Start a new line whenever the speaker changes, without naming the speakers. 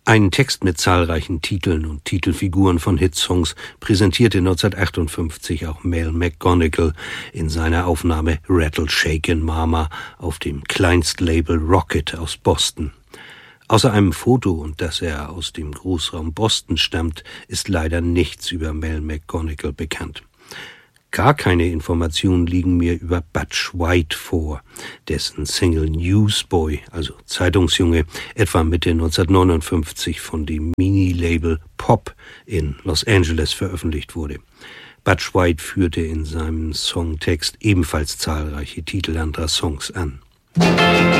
Ein Text mit zahlreichen Titeln und Titelfiguren von Hitsongs präsentierte 1958 auch Mel McGonigal in seiner Aufnahme Rattle Shakin' Mama auf dem Kleinstlabel Rocket aus Boston. Außer einem Foto und dass er aus dem Großraum Boston stammt, ist leider nichts über Mel McGonigal bekannt. Gar keine Informationen liegen mir über Butch White vor, dessen Single Newsboy, also Zeitungsjunge, etwa Mitte 1959 von dem Mini-Label Pop in Los Angeles veröffentlicht wurde. Butch White führte in seinem Songtext ebenfalls zahlreiche Titel anderer Songs an.